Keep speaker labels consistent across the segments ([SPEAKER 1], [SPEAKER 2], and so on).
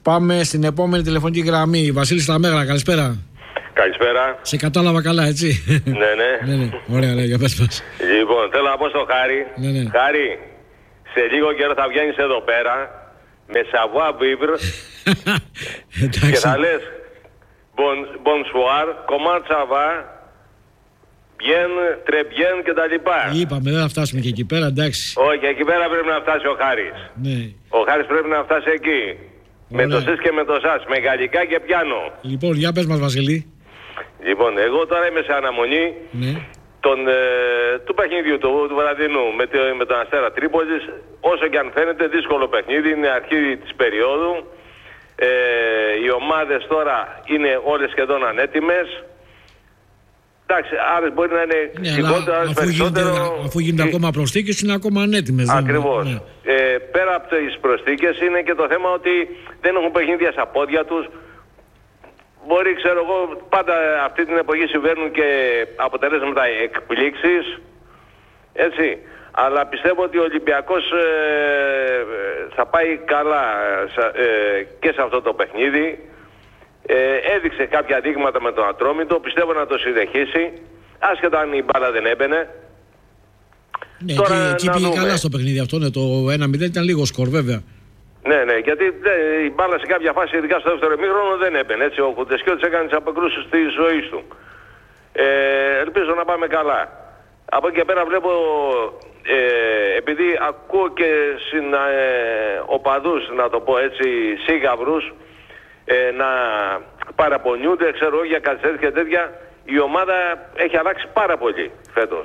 [SPEAKER 1] Πάμε στην επόμενη τηλεφωνική γραμμή. Βασίλης στα Μέγαρα, καλησπέρα.
[SPEAKER 2] Καλησπέρα.
[SPEAKER 1] Σε κατάλαβα καλά, έτσι.
[SPEAKER 2] Ναι.
[SPEAKER 1] Ωραία, για πες μας.
[SPEAKER 2] Λοιπόν, θέλω να πω στο Χάρη.
[SPEAKER 1] Ναι.
[SPEAKER 2] Χάρη, σε λίγο καιρό θα βγαίνεις εδώ πέρα με savoir vivre και θα λες bonsoir, comment ça va, bien, très bien και τα λοιπά.
[SPEAKER 1] Είπαμε, δεν θα φτάσουμε και εκεί πέρα, εντάξει.
[SPEAKER 2] Όχι, εκεί πέρα πρέπει να φτάσει ο Χάρης.
[SPEAKER 1] Ναι.
[SPEAKER 2] Ο Χάρης πρέπει να φτάσει εκεί.
[SPEAKER 1] Ωραία.
[SPEAKER 2] Με το σεις και με το σας, με γαλλικά και πιάνο.
[SPEAKER 1] Λοιπόν, για πες μας, Βασιλή.
[SPEAKER 2] Λοιπόν, εγώ τώρα είμαι σε αναμονή.
[SPEAKER 1] Ναι.
[SPEAKER 2] Του παιχνιδιού του βραδινού με τον Αστέρα Τρίπολης. Όσο και αν φαίνεται δύσκολο παιχνίδι, είναι αρχή της περίοδου. Οι ομάδες τώρα είναι όλες σχεδόν ανέτοιμες. Εντάξει, άλλες μπορεί να είναι λιγότερο, άλλες περισσότερο.
[SPEAKER 1] Αφού γίνεται ακόμα προσθήκες, είναι ακόμα ανέτοιμες.
[SPEAKER 2] Ακριβώς.
[SPEAKER 1] Ναι.
[SPEAKER 2] Πέρα από τις προσθήκες είναι και το θέμα ότι δεν έχουν παιχνίδια στα πόδια τους. Μπορεί, ξέρω εγώ, πάντα αυτή την εποχή συμβαίνουν και αποτελέσματα εκπλήξεις, έτσι. Αλλά πιστεύω ότι ο Ολυμπιακός θα πάει καλά και σε αυτό το παιχνίδι. Έδειξε κάποια δείγματα με τον Ατρόμητο, πιστεύω να το συνεχίσει, άσχετα αν η μπάλα δεν έμπαινε.
[SPEAKER 1] Ναι, τώρα, εκεί πήγε καλά στο παιχνίδι αυτό, ναι, το 1-0 ήταν λίγο σκορ βέβαια.
[SPEAKER 2] Ναι, γιατί η μπάλα σε κάποια φάση, ειδικά στο δεύτερο ημίχρονο, δεν έμπαινε. Έτσι, ο Κουντεσκιώτης έκανε τις αποκρούσεις της ζωής του. Ελπίζω να πάμε καλά. Από εκεί και πέρα βλέπω, επειδή ακούω και οπαδούς, να το πω έτσι, σίγαυρους, να παραπονιούνται, ξέρω εγώ, για καθυστέρηση και τέτοια. Η ομάδα έχει αλλάξει πάρα πολύ φέτος.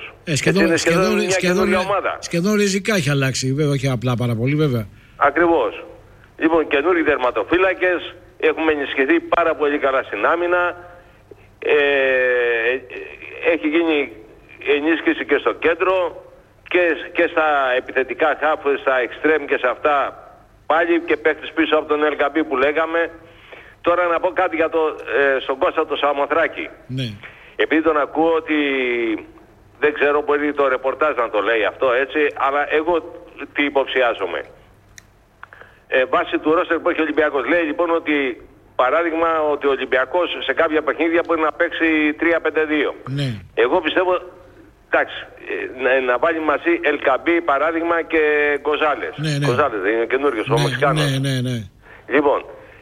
[SPEAKER 1] Σχεδόν ριζικά έχει αλλάξει, βέβαια, όχι απλά πάρα πολύ, βέβαια.
[SPEAKER 2] Ακριβώς. Λοιπόν, καινούριοι δερματοφύλακες, έχουμε ενισχυθεί πάρα πολύ καλά στην άμυνα. Έχει γίνει ενίσχυση και στο κέντρο και στα επιθετικά χαφ, στα εξτρέμ και σε αυτά πάλι, και παίχτης πίσω από τον LKB που λέγαμε. Τώρα να πω κάτι για στον Κώστα το Σαμοθράκη.
[SPEAKER 1] Ναι.
[SPEAKER 2] Επειδή τον ακούω ότι δεν ξέρω, μπορεί το ρεπορτάζ να το λέει αυτό έτσι, αλλά εγώ τι υποψιάζομαι. Βάσει του ρόστερ που έχει ο Ολυμπιακός, λέει λοιπόν ότι, παράδειγμα, ότι ο Ολυμπιακός σε κάποια παιχνίδια μπορεί να παίξει 3-5-2.
[SPEAKER 1] Ναι.
[SPEAKER 2] Εγώ πιστεύω, εντάξει, να βάλει μαζί LKB παράδειγμα και Γκοζάλες.
[SPEAKER 1] Ναι.
[SPEAKER 2] Γκοζάλες δεν είναι καινούριος, ο Μεξικάνος.
[SPEAKER 1] Ναι.
[SPEAKER 2] Λοιπόν,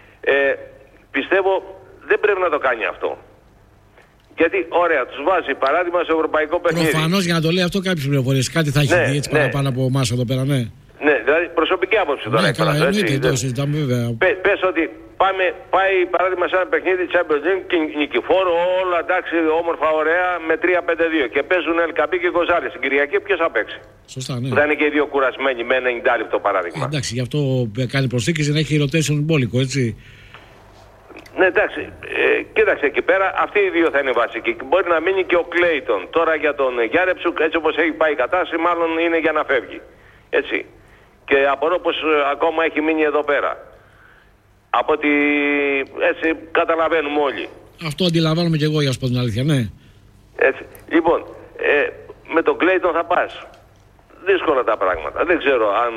[SPEAKER 2] πιστεύω δεν πρέπει να το κάνει αυτό. Γιατί, ωραία, τους βάζει παράδειγμα σε ευρωπαϊκό παιχνίδι.
[SPEAKER 1] Προφανώς, για να το λέει αυτό κάποιες πληροφορίες. Κάτι θα έχει δει έτσι παραπάνω από εμάς εδώ πέρα, ναι.
[SPEAKER 2] Ναι, δηλαδή προσωπική άποψη τώρα.
[SPEAKER 1] Ναι, καλά, εννοείται, το συζητάμε βέβαια.
[SPEAKER 2] Πες ότι πάει παράδειγμα σε ένα παιχνίδι Champions League και νικηφόρο, όλα εντάξει, όμορφα, ωραία, με 3-5-2. Και παίζουν LKB και Γκοζάλες. Στην Κυριακή ποιος θα παίξει?
[SPEAKER 1] Σωστά, ναι.
[SPEAKER 2] Θα είναι και οι δύο κουρασμένοι με ένα 90 λεπτό παράδειγμα.
[SPEAKER 1] Εντάξει, γι' αυτό κάνει προσθήκες για να έχει rotation μπόλικο, έτσι.
[SPEAKER 2] Ναι, εντάξει. Κοίταξε εκεί πέρα, αυτοί οι δύο θα είναι βασικοί. Μπορεί να μείνει και ο Κλέιτον. Τώρα για τον Γιάρεψουκ, έτσι όπως έχει πάει η κατάσταση, μάλλον είναι για να φεύγει. Έτσι. Και απορώ πως ακόμα έχει μείνει εδώ πέρα. Από ότι έτσι καταλαβαίνουμε όλοι.
[SPEAKER 1] Αυτό αντιλαμβάνομαι και εγώ, για να σου πω την αλήθεια, ναι.
[SPEAKER 2] Έτσι. Λοιπόν, με τον Κλέιτον θα πας. Δύσκολα τα πράγματα. Δεν ξέρω αν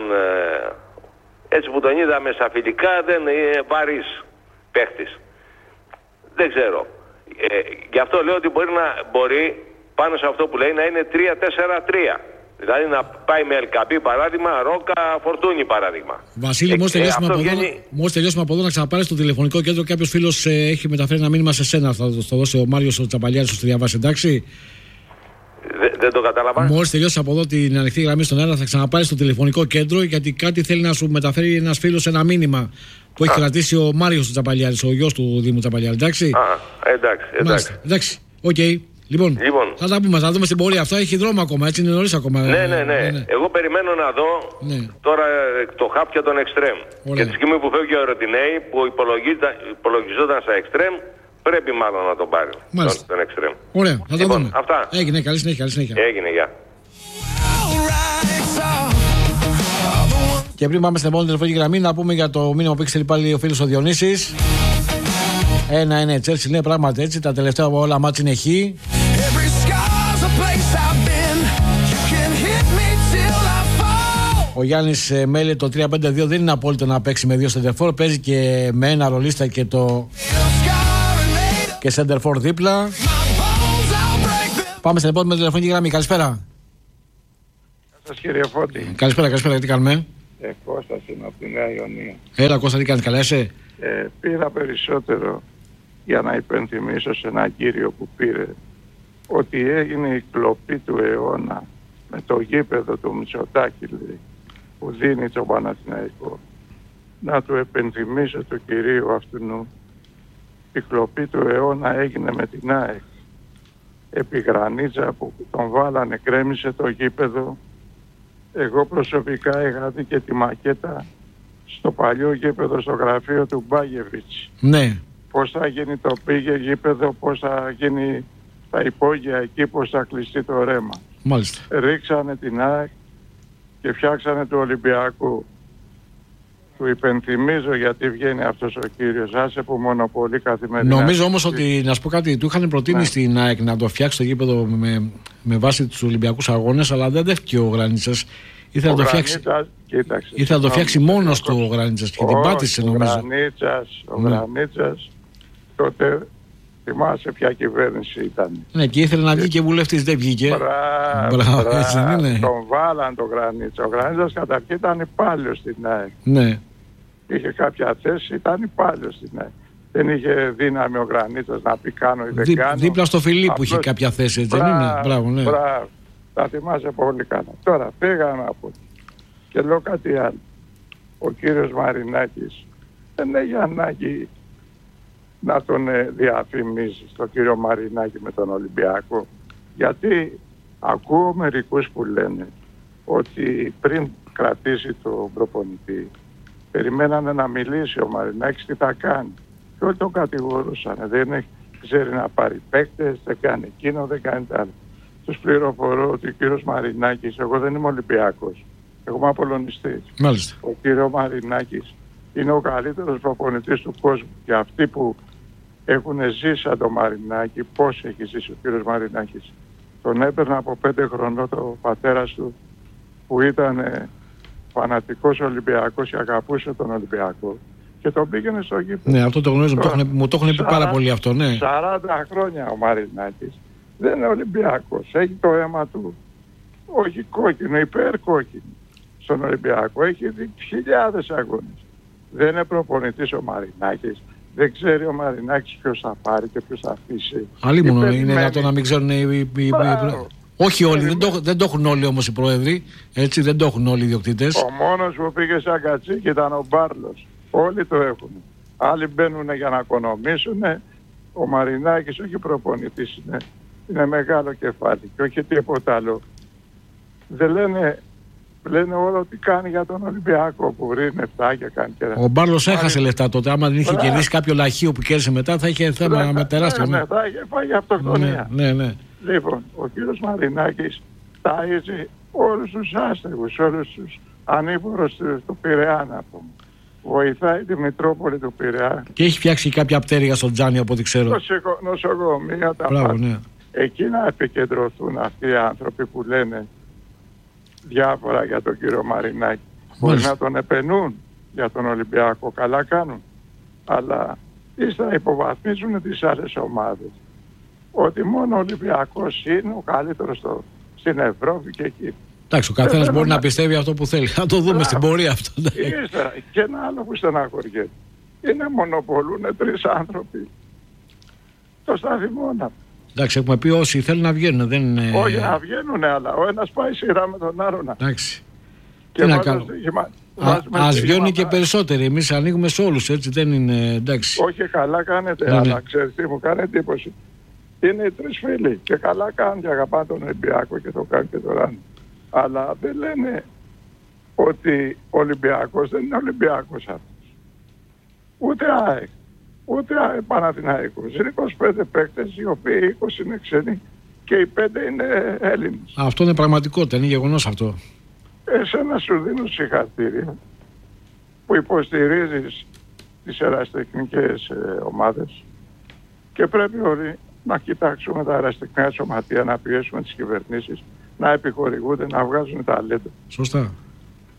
[SPEAKER 2] έτσι που τον είδαμε στα φιλικά δεν είναι βαρύς παίχτης. Δεν ξέρω. Γι' αυτό λέω ότι μπορεί πάνω σε αυτό που λέει να είναι 3-4-3. Δηλαδή να πάει με LKB παράδειγμα, Ρόκα, Φορτούνι παράδειγμα.
[SPEAKER 1] Βασίλη, μόλις τελειώσουμε από εδώ να ξαναπάρεις στο τηλεφωνικό κέντρο. Κάποιος φίλος έχει μεταφέρει ένα μήνυμα σε σένα. Θα το δώσει ο Μάριος ο Τσαπαλιάρης, θα το διαβάσει, εντάξει.
[SPEAKER 2] Δεν το κατάλαβα.
[SPEAKER 1] Μόλις τελειώσει από εδώ την ανοιχτή γραμμή στον αέρα, θα ξαναπάρεις στο τηλεφωνικό κέντρο, γιατί κάτι θέλει να σου μεταφέρει ένας φίλος ένα μήνυμα που έχει κρατήσει ο Μάριος Τσαπαλιάρης, ο γιος του Δήμου Τσαπαλιάρη, εντάξει. Εντάξει. Οκ. Λοιπόν, θα τα πούμε, θα δούμε στην πορεία. Αυτό έχει δρόμο ακόμα, έτσι είναι νωρίς ακόμα.
[SPEAKER 2] Ναι. Εγώ περιμένω να δω τώρα το χαπ και τον εξτρέμ. Και τη στιγμή που φεύγει ο Ροτινέη, που υπολογιζόταν στα εξτρέμ, πρέπει μάλλον να τον πάρει. Τον εξτρέμ.
[SPEAKER 1] Ωραία, θα τα δούμε.
[SPEAKER 2] Αυτά.
[SPEAKER 1] Έγινε, καλή συνέχεια.
[SPEAKER 2] Έγινε, γεια.
[SPEAKER 1] Και πριν πάμε στην επόμενη τηλεφωνική γραμμή, να πούμε για το μήνυμα που έχει στείλει πάλι ο φίλος ο Διονύσης. 1-1 Τσέλσι, ναι, πράγματι έτσι. Τα τελευταία όλα μάτς είναι χ. Ο Γιάννης μέλη το 3-5-2 δεν είναι απόλυτο να παίξει με 2 σεντερφόρ. Παίζει και με ένα ρολίστα και και σεντερφόρ δίπλα. Πάμε στην επόμενη τηλεφωνική γραμμή. Καλησπέρα.
[SPEAKER 3] Γεια σας κύριε Φώτη.
[SPEAKER 1] Καλησπέρα, τι κάνουμε?
[SPEAKER 3] Κώστας είναι από τη Νέα Ιωνία.
[SPEAKER 1] Έλα Κώστα, τι κάνεις, καλά είσαι?
[SPEAKER 3] Πήρα περισσότερο για να υπενθυμίσω σε έναν κύριο που πήρε ότι έγινε η κλοπή του αιώνα με το γήπεδο του Μητσοτάκη που δίνει το Παναθηναϊκό. Να του επενθυμίσω του κυρίου αυτού, η κλοπή του αιώνα έγινε με την ΑΕΚ. Επί Γρανίτσα που τον βάλανε, κρέμισε το γήπεδο. Εγώ προσωπικά είχα δει και τη μακέτα στο παλιό γήπεδο στο γραφείο του Μπάγεβιτς.
[SPEAKER 1] Ναι.
[SPEAKER 3] Πώς θα γίνει το πήγε γήπεδο, πώς θα γίνει τα υπόγεια εκεί, πώς θα κλειστεί το ρέμα.
[SPEAKER 1] Μάλιστα.
[SPEAKER 3] Ρίξανε την ΑΕΚ και φτιάξανε του Ολυμπιακού. Του υπενθυμίζω γιατί βγαίνει αυτός ο κύριος. Άσε που μονοπολεί καθημερινά.
[SPEAKER 1] Νομίζω όμως ότι, να σου πω κάτι, του είχαν προτείνει στην ΑΕΚ να το φτιάξει το γήπεδο με βάση τους Ολυμπιακούς αγώνες, αλλά δεν δέχτηκε ο Γρανίτσας. Ήθελε να το φτιάξει μόνος του ο Γρανίτσας και την πάτησε νομίζω.
[SPEAKER 3] Ο Γρανίτσας τότε θυμάσαι ποια κυβέρνηση ήταν.
[SPEAKER 1] Ναι, και ήθελε να βγει και βουλευτής, δεν βγήκε.
[SPEAKER 3] Μπράβο, έτσι δεν είναι? Τον βάλαν τον Γρανίτσα. Ο Γρανίτσας καταρχήν ήταν υπάλληλος στην ΑΕΚ.
[SPEAKER 1] Ναι.
[SPEAKER 3] Είχε κάποια θέση, ήταν υπάλληλος στην ΑΕΚ. Δεν είχε δύναμη ο Γρανίτσας να πει κάνω ή δεν κάνω.
[SPEAKER 1] Δίπλα στο Φιλίππου είχε κάποια θέση, έτσι δεν είναι? Μπράβο, ναι.
[SPEAKER 3] Μπράβο. Τα θυμάσαι πολύ καλά. Τώρα πήγαμε από εκεί. Και λέω κάτι άλλο. Ο κύριος Μαρινάκης δεν έχει ανάγκη να τον διαφημίσει τον κύριο Μαρινάκη με τον Ολυμπιακό. Γιατί ακούω μερικούς που λένε ότι πριν κρατήσει τον προπονητή περιμένανε να μιλήσει ο Μαρινάκης τι θα κάνει. Και όλοι τον κατηγορούσαν. Δεν ξέρει να πάρει παίκτες, δεν κάνει εκείνο, δεν κάνει τα άλλα. Τους πληροφορώ ότι ο κύριος Μαρινάκης, εγώ δεν είμαι Ολυμπιακός, εγώ είμαι Απολωνιστής.
[SPEAKER 1] Μάλιστα.
[SPEAKER 3] Ο κύριος Μαρινάκης είναι ο καλύτερος προπονητής του κόσμου. Και αυτοί που έχουν ζήσει σαν το Μαρινάκη, πώς έχει ζήσει ο κύριος Μαρινάκης. Τον έπαιρνε από 5 χρονών το πατέρας του που ήταν φανατικός Ολυμπιακός και αγαπούσε τον Ολυμπιακό. Και τον πήγαινε στο γήπεδο.
[SPEAKER 1] Ναι, αυτό το γνωρίζω, μου το έχουν πει πάρα πολύ αυτό, ναι.
[SPEAKER 3] 40 χρόνια ο Μαρινάκης. Δεν είναι Ολυμπιακός. Έχει το αίμα του, όχι κόκκινο, υπερκόκκινο στον Ολυμπιακό. Έχει δει χιλιάδες αγώνες. Δεν είναι προπονητής ο Μαρινάκης. Δεν ξέρει ο Μαρινάκης ποιος θα πάρει και ποιος θα αφήσει.
[SPEAKER 1] Αλλήμον είναι δυνατόν να μην ξέρουν όχι όλοι, δεν το έχουν όλοι όμως οι πρόεδροι. Έτσι, δεν το έχουν όλοι οι ιδιοκτήτες.
[SPEAKER 3] Ο μόνος που πήγε σαν κατσίκι ήταν ο Μπάρλος. Όλοι το έχουν. Άλλοι μπαίνουν για να οικονομήσουν. Ο Μαρινάκης όχι προπονητής είναι. Είναι μεγάλο κεφάλι και όχι τίποτα άλλο. Δεν λένε όλο τι κάνει για τον Ολυμπιακό που ρίχνει 7 και κάνει και...
[SPEAKER 1] Ο Μπάρλος έχασε λεφτά τότε. Άμα δεν είχε κερδίσει κάποιο λαχείο που κέρδισε μετά, θα είχε θέμα με τεράστιο.
[SPEAKER 3] Ναι, θα είχε πάει αυτοκτονία.
[SPEAKER 1] Ναι.
[SPEAKER 3] Λοιπόν, ο κύριος Μαρινάκης ταΐζει όλους τους άστεγους, όλους τους ανήπορους του Πειραιά, να πούμε. Βοηθάει τη Μητρόπολη του Πειραιά.
[SPEAKER 1] Και έχει φτιάξει κάποια πτέρυγα στο Τζάνι, από ό,τι ξέρω.
[SPEAKER 3] Νοσοκομεία, τα πάντα. Ναι. Εκεί να επικεντρωθούν αυτοί οι άνθρωποι που λένε διάφορα για τον κύριο Μαρινάκη. Μπορεί να τον επενούν για τον Ολυμπιακό, καλά κάνουν. Αλλά ύστερα υποβαθμίζουν τις άλλες ομάδες. Ότι μόνο ο Ολυμπιακός είναι ο καλύτερος στην Ευρώπη και εκεί.
[SPEAKER 1] Εντάξει, ο καθένας μπορεί να πιστεύει αυτό που θέλει. Θα το δούμε στην πορεία αυτό.
[SPEAKER 3] Ύστερα, και ένα άλλο που στεναχωριέται. Είναι μονοπολούν 3 άνθρωποι. Το Σταθημόνα.
[SPEAKER 1] Εντάξει, έχουμε πει όσοι θέλουν να βγαίνουν. Δεν...
[SPEAKER 3] Όχι να βγαίνουν, αλλά ο ένας πάει σειρά με τον άλλον.
[SPEAKER 1] Εντάξει. Τι να κάνω. Ας βγαίνουν και περισσότεροι. Εμείς ανοίγουμε σε όλους, έτσι δεν είναι. Εντάξει.
[SPEAKER 3] Όχι, καλά κάνετε, αλλά ξέρεις τι μου κάνει εντύπωση. Είναι οι 3 φίλοι και καλά κάνουν και αγαπάνε τον Ολυμπιακό και το κάνουν και το ράνουν. Αλλά δεν λένε ότι ο Ολυμπιακός δεν είναι Ολυμπιακός αυτός. Ούτε ΑΕΚ, ούτε Παναθηναϊκός. Είναι 25 παίκτες, οι οποίοι 20 είναι ξένοι και οι 5 είναι Έλληνες.
[SPEAKER 1] Αυτό είναι πραγματικότητα, είναι γεγονός αυτό.
[SPEAKER 3] Εσένα σου δίνω συγχαρητήρια που υποστηρίζεις τις ερασιτεχνικές ομάδες και πρέπει όλοι να κοιτάξουμε τα ερασιτεχνικά σωματεία, να πιέσουμε τις κυβερνήσεις να επιχορηγούνται, να βγάζουν ταλέντα.
[SPEAKER 1] Σωστά.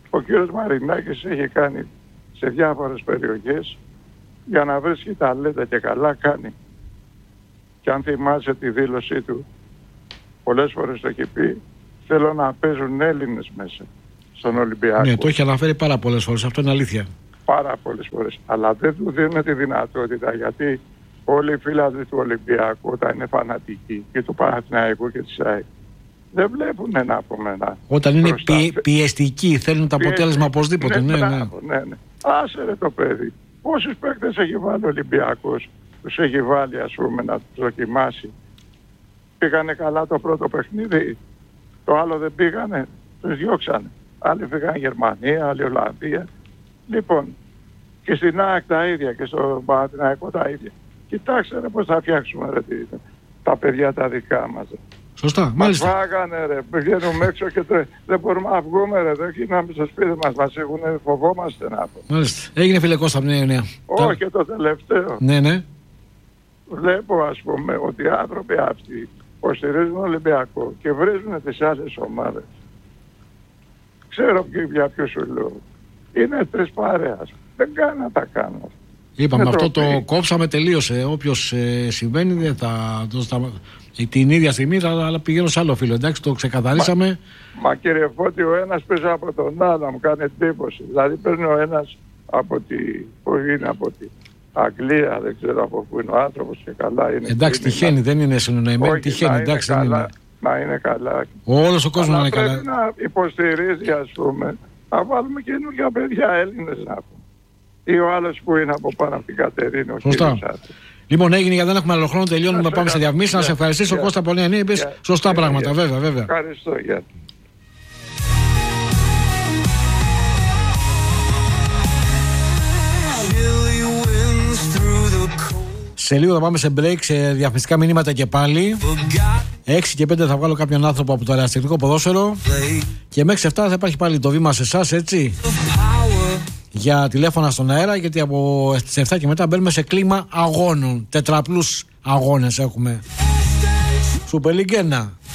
[SPEAKER 3] Ο κύριος Μαρινάκης έχει κάνει σε διάφορες περιοχές για να βρίσκει ταλέντα και καλά κάνει. Και αν θυμάσαι τη δήλωσή του, πολλές φορές το έχει πει, θέλω να παίζουν Έλληνες μέσα στον Ολυμπιακό.
[SPEAKER 1] Ναι, το έχει αναφέρει πάρα πολλές φορές, αυτό είναι αλήθεια.
[SPEAKER 3] Πάρα πολλές φορές. Αλλά δεν του δίνουν τη δυνατότητα, γιατί όλοι οι φίλοι του Ολυμπιακού, όταν είναι φανατικοί, και του Παναθηναϊκού και της ΑΕΚ, δεν βλέπουν να πούμε.
[SPEAKER 1] Όταν είναι πιεστικοί, θέλουν το αποτέλεσμα οπωσδήποτε. Ναι.
[SPEAKER 3] Άσε ρε το παιδί. Πόσους παίκτες έχει βάλει ο Ολυμπιακός, τους έχει βάλει ας πούμε να τους δοκιμάσει. Πήγανε καλά το πρώτο παιχνίδι, το άλλο δεν πήγανε, τους διώξανε. Άλλοι πήγαν Γερμανία, άλλοι Ολλανδία. Λοιπόν, και στην ΑΕΚ τα ίδια και στο Παναθηναϊκό τα ίδια. Κοιτάξτε ρε πώς θα φτιάξουμε ρε, τα παιδιά τα δικά μας.
[SPEAKER 1] Σωστά, μάλιστα.
[SPEAKER 3] Μας φάγανε ρε, βγαίνουμε έξω και δεν μπορούμε να βγούμε ρε, δεν γίναμε στο σπίτι μας έχουν, φοβόμαστε να πω.
[SPEAKER 1] Μάλιστα. Έγινε φίλε Κώστα, ναι.
[SPEAKER 3] Όχι, και το τελευταίο.
[SPEAKER 1] Ναι.
[SPEAKER 3] Βλέπω ας πούμε ότι οι άνθρωποι αυτοί υποστηρίζουν Ολυμπιακό και βρίζουν τις άλλες ομάδες. Ξέρω για ποιο σου λέω. Είναι τρεις παρέας. Δεν κάνει να τα κάνω.
[SPEAKER 1] Είπαμε αυτό το κόψαμε, τελείωσε. Όποιος συμβαίνει δεν θα το την ίδια στιγμή, αλλά πηγαίνω σε άλλο φίλο. Εντάξει, το ξεκαθαρίσαμε.
[SPEAKER 3] Μα κύριε Φώτη, ο ένας παίζει από τον άλλο, μου κάνει εντύπωση. Δηλαδή παίρνει ο ένας από την Αγγλία, δεν ξέρω από πού είναι ο άνθρωπος και καλά είναι.
[SPEAKER 1] Εντάξει, τυχαίνει, δεν είναι συνονοημένη. Τυχαίνει, εντάξει, δεν είναι.
[SPEAKER 3] Να είναι καλά.
[SPEAKER 1] Όλος ο κόσμος να είναι καλά.
[SPEAKER 3] Πρέπει να υποστηρίζει, ας πούμε, να βάλουμε καινούργια παιδιά Έλληνες να πούμε. Ή ο άλλος που είναι από πάνω από την Κατερίνη.
[SPEAKER 1] Σωστά. Λοιπόν, έγινε γιατί δεν έχουμε άλλο χρόνο, τελειώνουμε να πάμε σε διαφημίσεις. Να σε ευχαριστήσω, Κώστα, πολύ. Ναι, είπες σωστά πράγματα, βέβαια.
[SPEAKER 3] Ευχαριστώ, γεια.
[SPEAKER 1] Σε λίγο θα πάμε σε break, σε διαφημιστικά μηνύματα και πάλι. 6 και 5 θα βγάλω κάποιον άνθρωπο από το αεραστεχνικό ποδόσφαιρο. Και μέχρι 7 θα υπάρχει πάλι το βήμα σε εσάς, έτσι. Για τηλέφωνα στον αέρα, γιατί από τις 7 και μετά μπαίνουμε σε κλίμα αγώνων. Τετραπλούς αγώνες έχουμε. Super League 1.